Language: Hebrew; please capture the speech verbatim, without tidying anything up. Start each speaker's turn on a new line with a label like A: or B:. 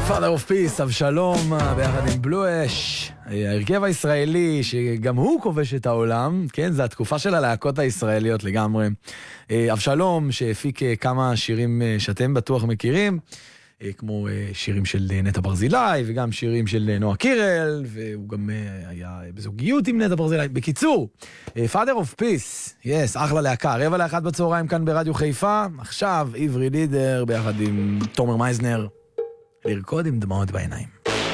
A: Father of Peace, אבשלום, ביחד עם בלו אש, ההרכב הישראלי שגם הוא כובש את העולם, כן, זה התקופה של הלהקות הישראליות לגמרי. אבשלום שהפיק כמה שירים שאתם בטוח מכירים, כמו שירים של נטע ברזילי וגם שירים של נועה קירל, והוא גם היה בזוגיות עם נטע ברזילי. בקיצור, Father of Peace, yes, אחלה להקה, רבע לאחת בצהריים כאן ברדיו חיפה. עכשיו עברי לידר ביחד עם תומר מייזנר, לרקוד עם דמעות בעיניים.